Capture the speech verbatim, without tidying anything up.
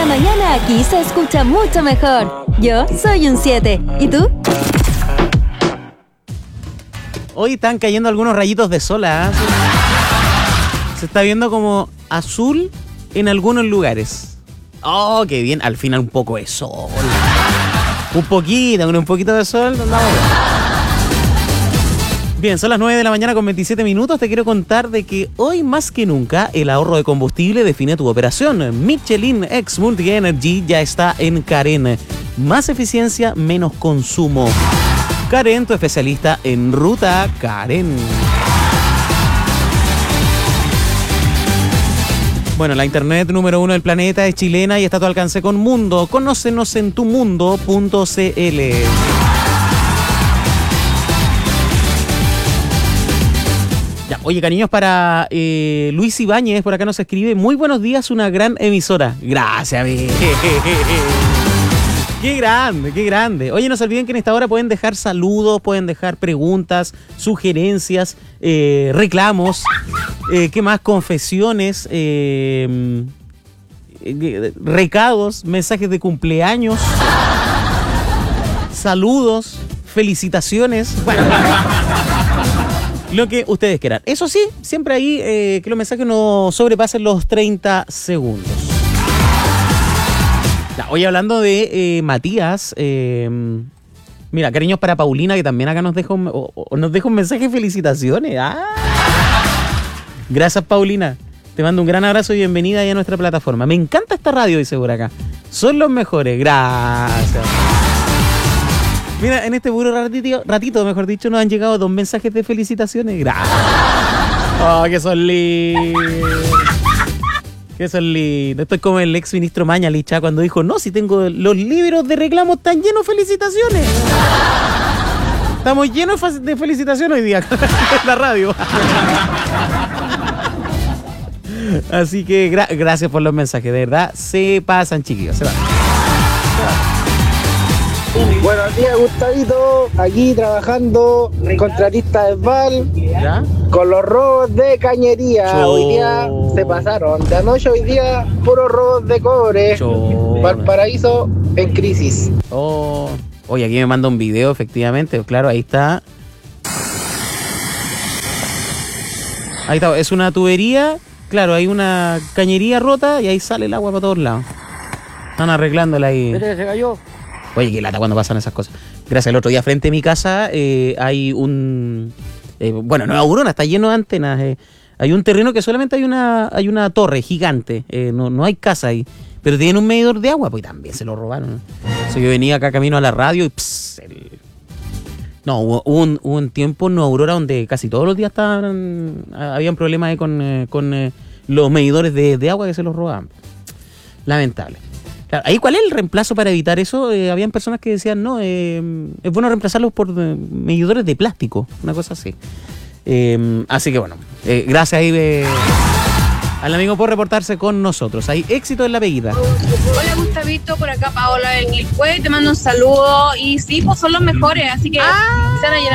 la mañana aquí se escucha mucho mejor. Yo soy un siete. ¿Y tú? Hoy están cayendo algunos rayitos de sol, ¿eh? Se está viendo como azul en algunos lugares. Oh, qué bien. Al final un poco de sol. Un poquito, un poquito de sol. No. Bien, son las nueve de la mañana con veintisiete minutos. Te quiero contar de que hoy más que nunca el ahorro de combustible define tu operación. Michelin X Multi Energy ya está en Karen. Más eficiencia, menos consumo. Karen, tu especialista en ruta Karen. Bueno, la internet número uno del planeta es chilena y está a tu alcance con Mundo. Conócenos en tumundo punto cl. Ya, oye, cariños, para eh, Luis Ibáñez, por acá nos escribe: muy buenos días, una gran emisora. Gracias, amigo. Qué grande, qué grande. Oye, no se olviden que en esta hora pueden dejar saludos, pueden dejar preguntas, sugerencias, eh, reclamos, eh, ¿qué más? Confesiones, eh, eh, recados, mensajes de cumpleaños, saludos, felicitaciones. Bueno, lo que ustedes quieran. Eso sí, siempre ahí eh, que los mensajes no sobrepasen los treinta segundos. Hoy hablando de eh, Matías, eh, mira, cariños para Paulina, que también acá nos deja un, o, o nos deja un mensaje de felicitaciones. ¡Ah! Gracias, Paulina. Te mando un gran abrazo y bienvenida ahí a nuestra plataforma. Me encanta esta radio, dice por acá. Son los mejores. Gracias. Mira, en este puro ratito, ratito, mejor dicho, nos han llegado dos mensajes de felicitaciones. Gracias. Oh, que son lindos. Que son lindos. Esto es como el ex ministro Mañalich cuando dijo: no, si tengo los libros de reclamos están llenos de felicitaciones. Estamos llenos de felicitaciones hoy día en la radio. Así que gra- gracias por los mensajes, de verdad. Se pasan, chiquillos, se van. Buenos días, Gustavito. Aquí trabajando, contratista de Val, ¿Ya? con los robos de cañería. Chau. Hoy día se pasaron. De anoche hoy día, puros robos de cobre. Chau. Valparaíso en crisis. Oh. Oye, aquí me manda un video, efectivamente. Claro, ahí está. Ahí está, es una tubería. Claro, hay una cañería rota y ahí sale el agua para todos lados. Están arreglándola ahí. Se cayó. Oye, qué lata cuando pasan esas cosas. Gracias, el otro día frente a mi casa eh, hay un... Eh, bueno, Nueva Aurora está lleno de antenas. Eh. Hay un terreno que solamente hay una hay una torre gigante. Eh, no, no hay casa ahí. Pero tienen un medidor de agua, pues también se lo robaron. So, yo venía acá camino a la radio y... Pss, el... No, hubo, hubo, un, hubo un tiempo en Nueva Aurora donde casi todos los días estaban habían problemas ahí con, eh, con eh, los medidores de, de agua que se los robaban. Lamentable. Claro, ahí, ¿cuál es el reemplazo para evitar eso? Eh, habían personas que decían, no, eh, es bueno reemplazarlos por eh, medidores de plástico, una cosa así. Eh, así que bueno, eh, gracias ahí eh, al amigo por reportarse con nosotros. Hay éxito en la peguita. Hola, Gustavito, por acá Paola en Ilcue, te mando un saludo. Y sí, pues son los mejores, así que ah. se van a llenar